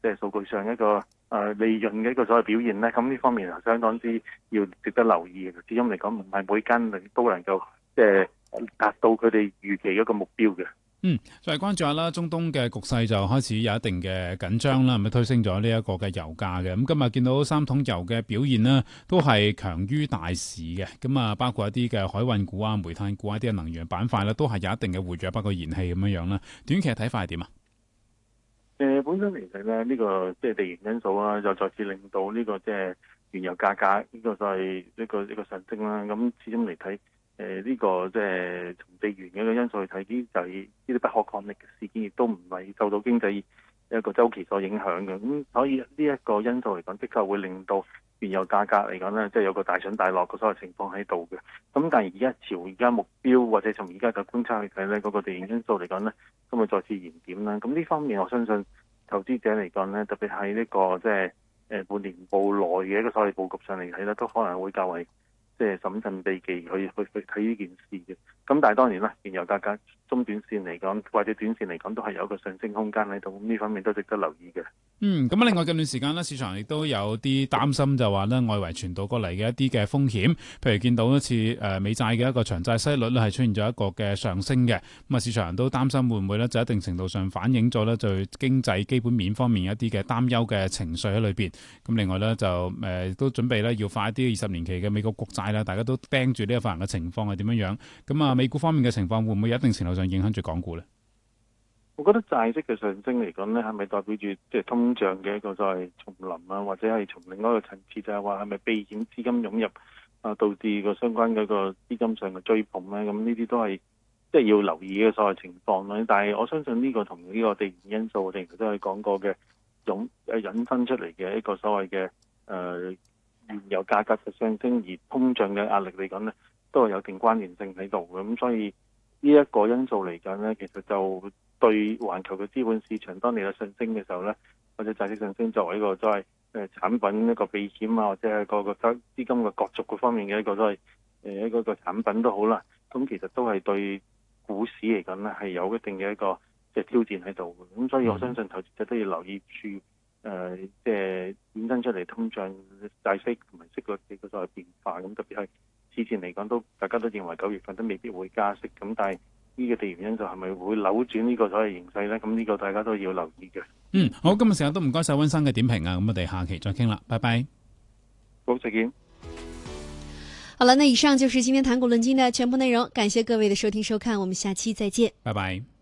即係數據上一個利潤嘅一個所謂表現咧，咁呢方面係相當之要值得留意嘅。始終嚟講，唔係每間都能夠即係達到佢哋預期一個目標嘅。 再關注下啦，中東嘅局勢就開始有一定嘅緊張啦，咁推升咗呢一個嘅油價嘅。咁今日見到三桶油嘅表現呢，都係強於大市嘅。咁啊，包括一啲嘅海運股啊、煤炭股啊、一啲嘅能源板塊咧，都係有一定嘅活躍，包括燃氣咁樣樣啦。短期嘅睇法係點啊？ 本身嚟睇咧，呢個即係地緣因素啦，就再次令到呢個即係原油價格呢個就係一個上升啦。咁始終嚟睇，呢個即係從地緣嘅一個因素去睇，呢就係呢啲不可抗力嘅事件，亦都唔係受到經濟一個週期所影響嘅。咁所以呢一個因素嚟講，的確會令到原油價格嚟講咧，即係有個大上大落嘅所謂情況喺度嘅。咁但係而家目標或者從而家嘅觀察去睇咧，嗰個地緣因素嚟講咧，咁會再次燃點啦。咁呢方面我相信投資者嚟講咧，特別係呢個即係半年報內嘅一個所謂佈局上嚟睇咧，都可能會較為即係審慎避忌去睇呢件事嘅。咁但係當然啦，原油價格中短線嚟講或者短線嚟講都係有一個上升空間喺度，咁呢方面都值得留意嘅。 咁另外近段時間呢，市場亦都有啲擔心，就話呢外圍傳導過嚟嘅一啲嘅風險，譬如見到一次美債嘅一個長債息率咧係出現咗一個嘅上升嘅，咁啊市場人都擔心會唔會呢就一定程度上反映咗呢對經濟基本面方面一啲嘅擔憂嘅情緒喺裏邊。咁另外呢，就都準備呢要發一啲20年期嘅美國國債啦，大家都盯住呢一份嘅情況係點樣樣。咁啊美股方面嘅情況會唔會有一定程度上影響住港股呢？ 我覺得債息嘅上升嚟講咧，係咪代表住即係通脹嘅一個所謂重臨啊，或者係從另外一個層次就係話係咪避險資金湧入啊，導致個相關嘅個資金上嘅追捧咧？咁呢啲都係即係要留意嘅所謂情況啦。但係我相信呢個同呢個地緣因素，我哋都係講過嘅引申出嚟嘅一個所謂嘅原油價格嘅上升而通脹嘅壓力嚟講咧，都係有定關聯性喺度嘅。咁所以呢一個因素嚟講咧，其實就對環球嘅資本市場，當你有上升嘅時候咧，或者債息上升作為一個所謂產品一個避險啊，或者係個資金嘅角逐嗰方面嘅一個所謂一個產品都好啦，咁其實都係對股市嚟講咧係有一定嘅一個即係挑戰喺度嘅。咁所以我相信投資者都要留意住即係衍生出嚟通脹債息同埋息率嘅個所謂變化。咁特別係之前嚟講大家都認為9月份都未必會加息，咁但係呢個地緣因素係咪會扭轉呢個所謂形勢呢？咁呢個大家都要留意嘅。 好，今日時間都唔該晒溫生嘅點評啊，咁我哋下期再傾啦，拜拜。 好，再見。 好了，那以上就是今天談股論金的全部內容，感謝各位的收聽收看，我們下期再見， 拜拜。